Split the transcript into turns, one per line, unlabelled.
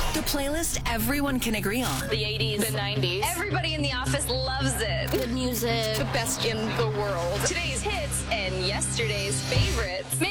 The playlist everyone can agree on.
The 80s, the 90s.
Everybody in the office loves it.
The music.
The best in the world. Today's hits and yesterday's favorites.